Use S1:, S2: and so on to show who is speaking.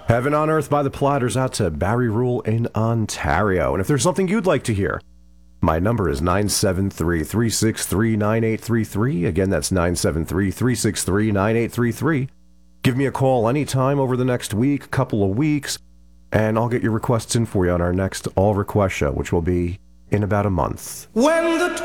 S1: Heaven on Earth by the Platters out to Barrie Rule in Ontario. And if there's something you'd like to hear, my number is 973-363-9833. Again, that's 973-363-9833. Give me a call anytime over the next week, couple of weeks, and I'll get your requests in for you on our next All Request show, which will be in about a month.
S2: When the